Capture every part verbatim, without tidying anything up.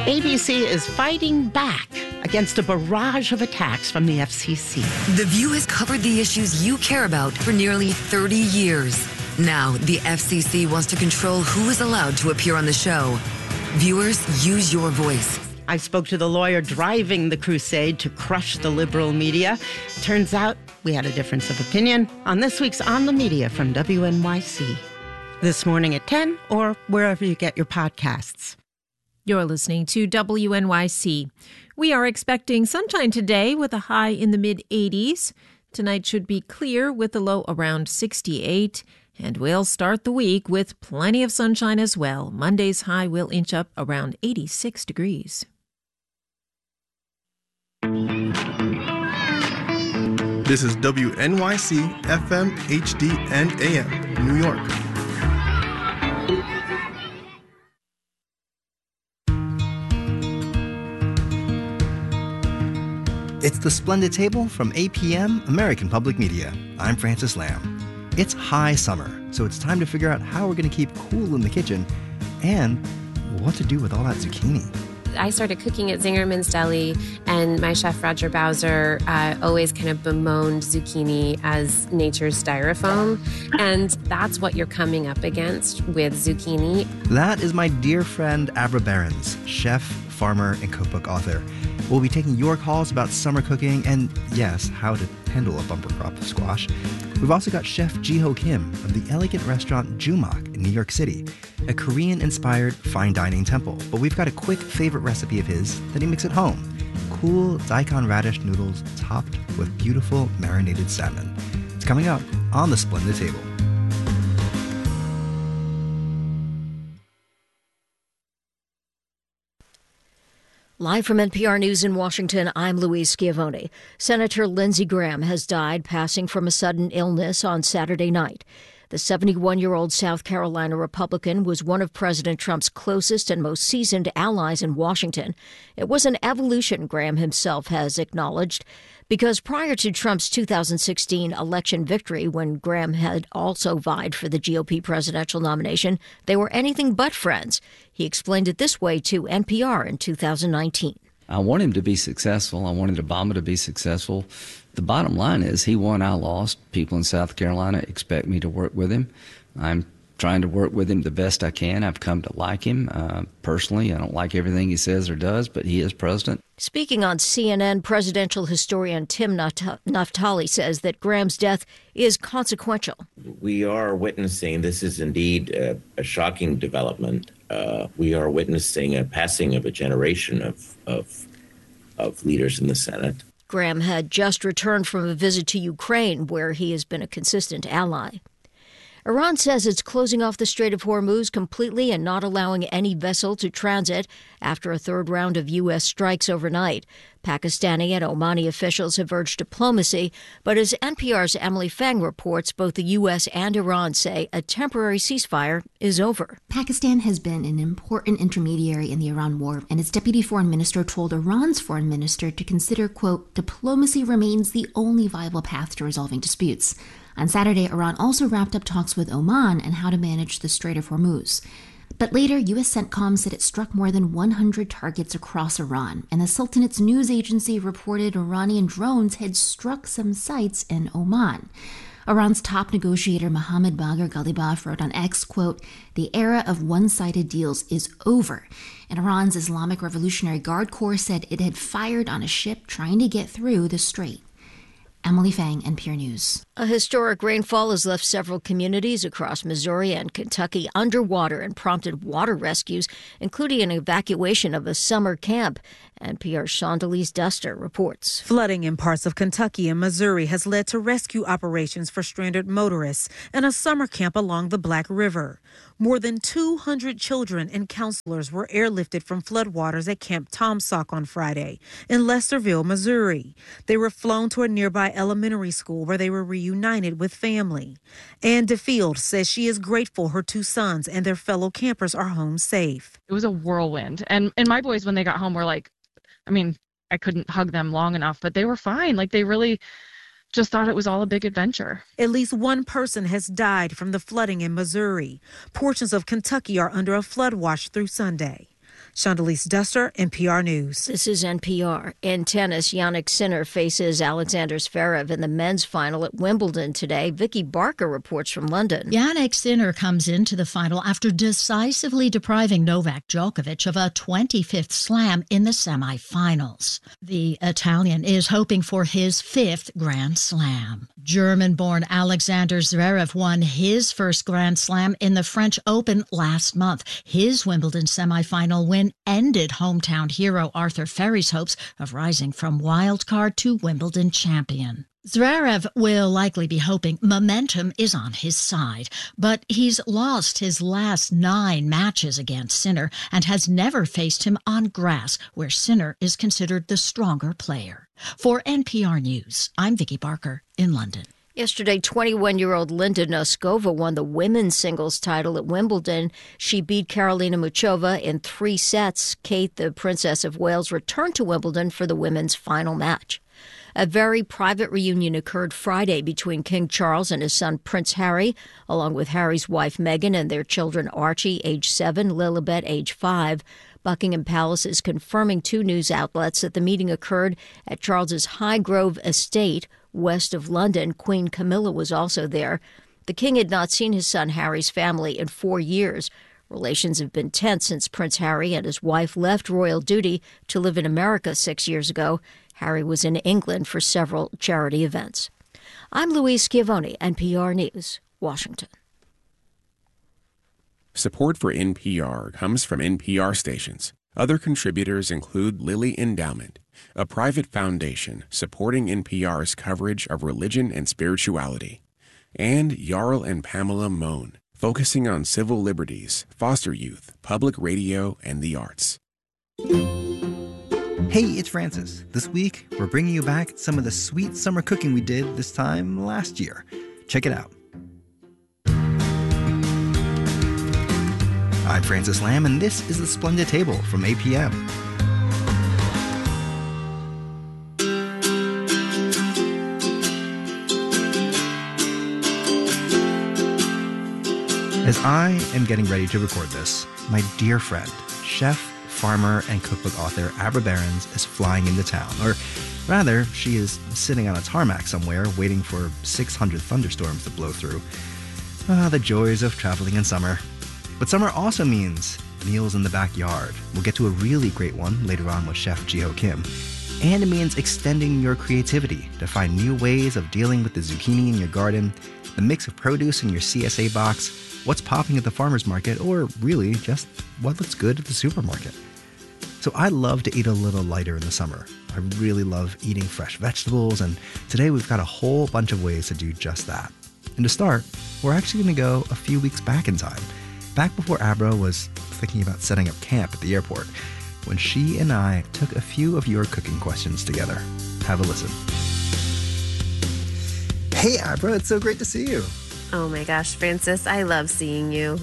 A B C is fighting back against a barrage of attacks from the F C C. The View has covered the issues you care about for nearly thirty years. Now, the F C C wants to control who is allowed to appear on the show. Viewers, use your voice. I spoke to the lawyer driving the crusade to crush the liberal media. Turns out we had a difference of opinion on this week's On the Media from W N Y C. This morning at ten or wherever you get your podcasts. You're listening to W N Y C. We are expecting sunshine today with a high in the mid eighties. Tonight should be clear with a low around sixty-eight. And we'll start the week with plenty of sunshine as well. Monday's high will inch up around eighty-six degrees. This is W N Y C, F M, H D, and A M, New York. It's the Splendid Table from A P M, American Public Media. I'm Francis Lamb. It's high summer, so it's time to figure out how we're going to keep cool in the kitchen and what to do with all that zucchini. I started cooking at Zingerman's Deli, and my chef Roger Bowser uh, always kind of bemoaned zucchini as nature's styrofoam, and that's what you're coming up against with zucchini. That is my dear friend Abra Behrens, chef, farmer, and cookbook author. We'll be taking your calls about summer cooking and, yes, how to handle a bumper crop of squash. We've also got Chef Ji-Ho Kim of the elegant restaurant Jumak in New York City, a Korean-inspired fine dining temple. But we've got a quick favorite recipe of his that he makes at home. Cool daikon radish noodles topped with beautiful marinated salmon. It's coming up on the Splendid Table. Live from N P R News in Washington, I'm Louise Schiavone. Senator Lindsey Graham has died, passing from a sudden illness on Saturday night. The seventy-one-year-old South Carolina Republican was one of President Trump's closest and most seasoned allies in Washington. It was an evolution, Graham himself has acknowledged, because prior to Trump's two thousand sixteen election victory, when Graham had also vied for the G O P presidential nomination, they were anything but friends. He explained it this way to N P R in two thousand nineteen. I want him to be successful. I wanted Obama to be successful. The bottom line is he won, I lost. People in South Carolina expect me to work with him. I'm trying to work with him the best I can. I've come to like him uh, personally. I don't like everything he says or does, but he is president. Speaking on C N N, presidential historian Tim Naftali says that Graham's death is consequential. We are witnessing, this is indeed a, a shocking development. Uh, we are witnessing a passing of a generation of, of, of leaders in the Senate. Graham had just returned from a visit to Ukraine, where he has been a consistent ally. Iran says it's closing off the Strait of Hormuz completely and not allowing any vessel to transit after a third round of U S strikes overnight. Pakistani and Omani officials have urged diplomacy, but as N P R's Emily Fang reports, both the U S and Iran say a temporary ceasefire is over. Pakistan has been an important intermediary in the Iran war, and its deputy foreign minister told Iran's foreign minister to consider, quote, diplomacy remains the only viable path to resolving disputes. On Saturday, Iran also wrapped up talks with Oman on how to manage the Strait of Hormuz. But later, U S CENTCOM said it struck more than one hundred targets across Iran, and the Sultanate's news agency reported Iranian drones had struck some sites in Oman. Iran's top negotiator Mohammad Bagher Ghalibaf wrote on X, quote, the era of one-sided deals is over. And Iran's Islamic Revolutionary Guard Corps said it had fired on a ship trying to get through the strait. Emily Fang, N P R News. A historic rainfall has left several communities across Missouri and Kentucky underwater and prompted water rescues, including an evacuation of a summer camp. N P R's Shondelise Duster reports. Flooding in parts of Kentucky and Missouri has led to rescue operations for stranded motorists and a summer camp along the Black River. More than two hundred children and counselors were airlifted from floodwaters at Camp Tomsock on Friday in Lesterville, Missouri. They were flown to a nearby elementary school where they were reunited with family. Ann DeField says she is grateful her two sons and their fellow campers are home safe. It was a whirlwind. And, and my boys, when they got home, were like, I mean, I couldn't hug them long enough, but they were fine. Like, they really just thought it was all a big adventure. At least one person has died from the flooding in Missouri. Portions of Kentucky are under a flood watch through Sunday. Chandelice Duster, N P R News. This is N P R. In tennis, Jannik Sinner faces Alexander Zverev in the men's final at Wimbledon today. Vicky Barker reports from London. Jannik Sinner comes into the final after decisively depriving Novak Djokovic of a twenty-fifth slam in the semifinals. The Italian is hoping for his fifth Grand Slam. German-born Alexander Zverev won his first Grand Slam in the French Open last month. His Wimbledon semifinal win ended hometown hero Arthur Ferry's hopes of rising from wildcard to Wimbledon champion. Zverev will likely be hoping momentum is on his side, but he's lost his last nine matches against Sinner and has never faced him on grass, where Sinner is considered the stronger player. For N P R News, I'm Vicky Barker in London. Yesterday, twenty-one-year-old Linda Noskova won the women's singles title at Wimbledon. She beat Karolina Muchova in three sets. Kate, the Princess of Wales, returned to Wimbledon for the women's final match. A very private reunion occurred Friday between King Charles and his son Prince Harry, along with Harry's wife Meghan and their children Archie, age seven, Lilibet, age five. Buckingham Palace is confirming to news outlets that the meeting occurred at Charles's Highgrove estate, west of London. Queen Camilla was also there. The king had not seen his son Harry's family in four years. Relations have been tense since Prince Harry and his wife left royal duty to live in America six years ago. Harry was in England for several charity events. I'm Louise Schiavone, N P R News, Washington. Support for N P R comes from N P R stations. Other contributors include Lilly Endowment, a private foundation supporting N P R's coverage of religion and spirituality, and Jarl and Pamela Mohn, focusing on civil liberties, foster youth, public radio, and the arts. Hey, it's Francis. This week, we're bringing you back some of the sweet summer cooking we did this time last year. Check it out. I'm Francis Lamb, and this is The Splendid Table from A P M. As I am getting ready to record this, my dear friend, chef, farmer, and cookbook author Abra Behrens is flying into town. Or rather, she is sitting on a tarmac somewhere waiting for six hundred thunderstorms to blow through. Ah, the joys of traveling in summer. But summer also means meals in the backyard. We'll get to a really great one later on with Chef Jiho Kim. And it means extending your creativity to find new ways of dealing with the zucchini in your garden, the mix of produce in your C S A box, what's popping at the farmer's market, or really just what looks good at the supermarket. So I love to eat a little lighter in the summer. I really love eating fresh vegetables, and today we've got a whole bunch of ways to do just that. And to start, we're actually going to go a few weeks back in time, back before Abra was thinking about setting up camp at the airport, when she and I took a few of your cooking questions together. Have a listen. Hey, Abra, it's so great to see you. Oh my gosh, Francis, I love seeing you.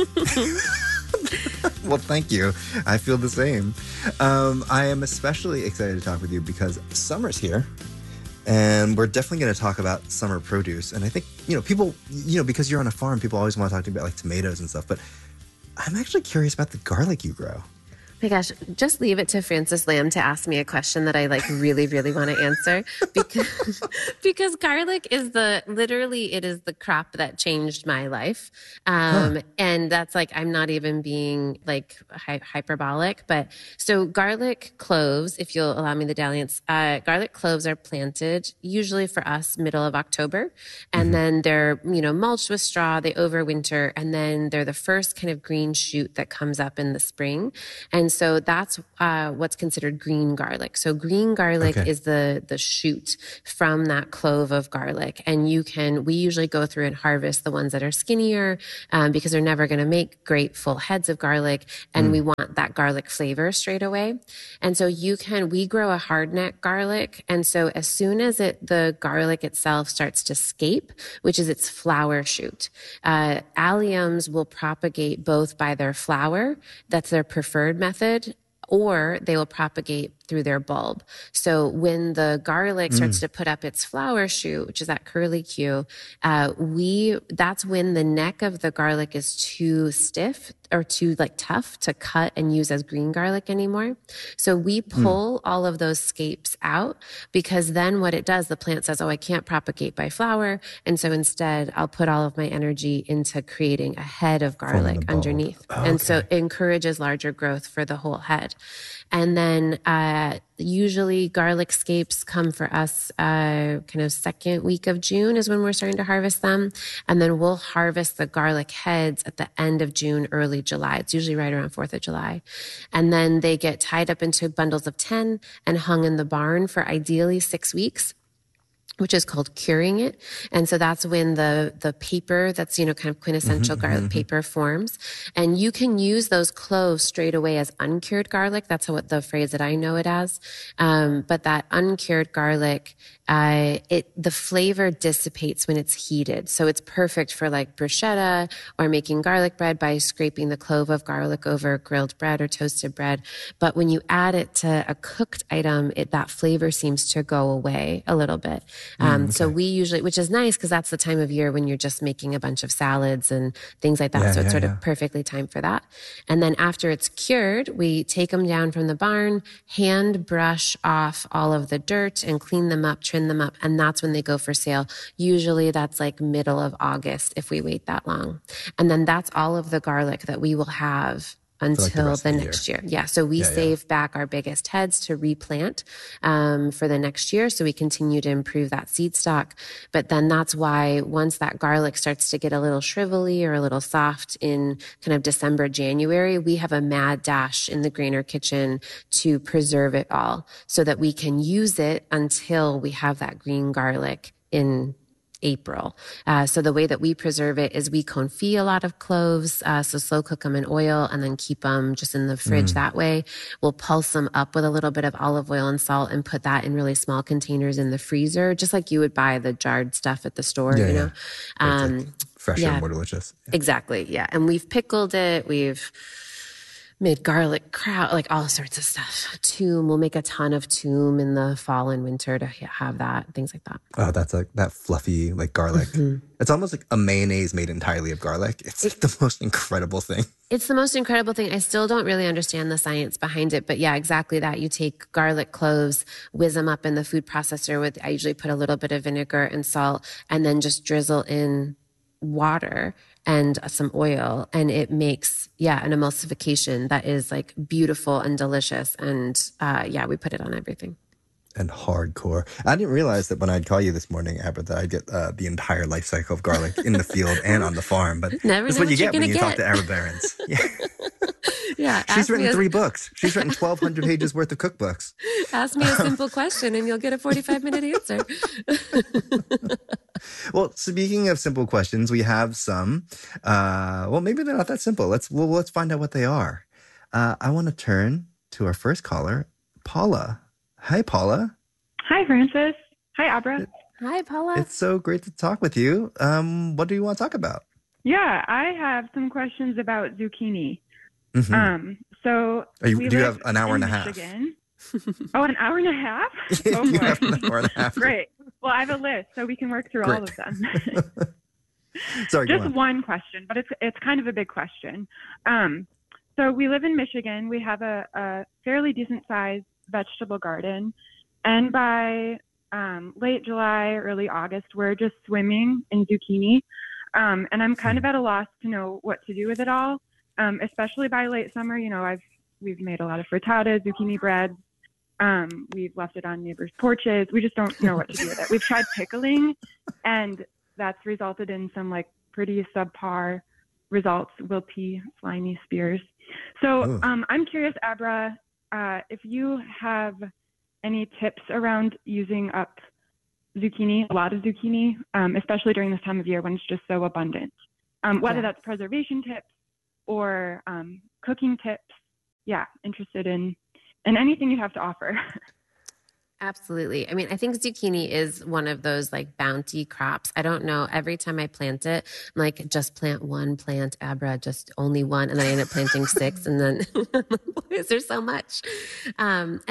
Well, thank you. I feel the same. Um, I am especially excited to talk with you because summer's here. And we're definitely going to talk about summer produce. And I think, you know, people, you know, because you're on a farm, people always want to talk to you about like tomatoes and stuff. But I'm actually curious about the garlic you grow. My gosh, just leave it to Francis Lamb to ask me a question that I like really, really want to answer because because garlic is the literally it is the crop that changed my life, um, huh. and that's like I'm not even being like hy- hyperbolic, but so garlic cloves, if you'll allow me the dalliance, uh, garlic cloves are planted usually for us middle of October, and mm-hmm. then they're you know mulched with straw, they overwinter, and then they're the first kind of green shoot that comes up in the spring, and so that's uh, what's considered green garlic. So green garlic okay. is the the shoot from that clove of garlic. And you can, we usually go through and harvest the ones that are skinnier um, because they're never going to make great full heads of garlic. And mm. we want that garlic flavor straight away. And so you can, we grow a hardneck garlic. And so as soon as it, the garlic itself starts to scape, which is its flower shoot, uh, alliums will propagate both by their flower. That's their preferred method. Or they will propagate through their bulb. So when the garlic starts Mm. to put up its flower shoot, which is that curlicue, uh, we that's when the neck of the garlic is too stiff or too like tough to cut and use as green garlic anymore. So we pull mm. all of those scapes out, because then what it does, the plant says, oh, I can't propagate by flower. And so instead I'll put all of my energy into creating a head of garlic underneath. Oh, and okay. so it encourages larger growth for the whole head. And then uh, usually garlic scapes come for us uh, kind of second week of June is when we're starting to harvest them. And then we'll harvest the garlic heads at the end of June, early July. It's usually right around fourth of July. And then they get tied up into bundles of ten and hung in the barn for ideally six weeks. Which is called curing it. And so that's when the, the paper that's, you know, kind of quintessential mm-hmm, garlic mm-hmm. paper forms. And you can use those cloves straight away as uncured garlic. That's what the phrase that I know it as. Um, but that uncured garlic, uh, it, the flavor dissipates when it's heated. So it's perfect for like bruschetta or making garlic bread by scraping the clove of garlic over grilled bread or toasted bread. But when you add it to a cooked item, it, that flavor seems to go away a little bit. Um, mm, okay. So we usually, which is nice because that's the time of year when you're just making a bunch of salads and things like that. Yeah, so it's yeah, sort yeah. of perfectly timed for that. And then after it's cured, we take them down from the barn, hand brush off all of the dirt and clean them up, trim them up. And that's when they go for sale. Usually that's like middle of August if we wait that long. And then that's all of the garlic that we will have until like the, the the next year. year. Yeah. So we yeah, save yeah. back our biggest heads to replant um, for the next year. So we continue to improve that seed stock. But then that's why once that garlic starts to get a little shrivelly or a little soft in kind of December, January, we have a mad dash in the Grainer kitchen to preserve it all so that we can use it until we have that green garlic in April. Uh, so the way that we preserve it is we confit a lot of cloves, uh, so slow cook them in oil and then keep them just in the fridge mm. that way. We'll pulse them up with a little bit of olive oil and salt and put that in really small containers in the freezer, just like you would buy the jarred stuff at the store, yeah, you know? Yeah. Um, like fresher yeah, and more delicious. Yeah. Exactly. Yeah. And we've pickled it. We've made garlic kraut, like all sorts of stuff. Tume, we'll make a ton of tume in the fall and winter to have that, things like that. Oh, that's like that fluffy, like garlic. Mm-hmm. It's almost like a mayonnaise made entirely of garlic. It's like the most incredible thing. It's the most incredible thing. I still don't really understand the science behind it, but yeah, exactly that. You take garlic cloves, whiz them up in the food processor with, I usually put a little bit of vinegar and salt, and then just drizzle in water and some oil, and it makes, yeah, an emulsification that is like beautiful and delicious. And uh, yeah, we put it on everything. And hardcore. I didn't realize that when I'd call you this morning, Abra, that I'd get uh, the entire life cycle of garlic in the field and on the farm. But Never that's know what you what get when you get. talk to Abra Behrens. Yeah. Yeah, she's written a, three books. She's written twelve hundred pages worth of cookbooks. Ask me a simple question and you'll get a forty-five minute answer. Well, speaking of simple questions, we have some. Uh, well, maybe they're not that simple. Let's well, let's find out what they are. Uh, I want to turn to our first caller, Paula. Hi, Paula. Hi, Francis. Hi, Abra. Hi, Paula. It's so great to talk with you. Um, what do you want to talk about? Yeah, I have some questions about zucchini. Mm-hmm. Um, so Are you, we do you live have an hour in and a half? Michigan. Oh, an hour and a half? Oh, you boy. have an hour and a half. Great. Well, I have a list, so we can work through Great. all of them. Sorry, Just go on. one question, but it's it's kind of a big question. Um, so we live in Michigan. We have a, a fairly decent-sized vegetable garden, and by um, late July, early August, we're just swimming in zucchini. Um, and I'm kind of at a loss to know what to do with it all. Um, especially by late summer, you know, I've we've made a lot of frittata, zucchini bread. Um, we've left it on neighbors' porches. We just don't know what to do with it. We've tried pickling, and that's resulted in some like pretty subpar results, wilty, slimy spears. So um, I'm curious, Abra, uh, if you have any tips around using up zucchini, a lot of zucchini, um, especially during this time of year when it's just so abundant. Um, whether yeah. that's preservation tips or um, cooking tips. Yeah, interested in, in anything you have to offer. Absolutely. I mean, I think zucchini is one of those like bounty crops. I don't know. Every time I plant it, I'm like, just plant one plant, Abra, just only one. And then I end up planting six. And then why is there so much? Um,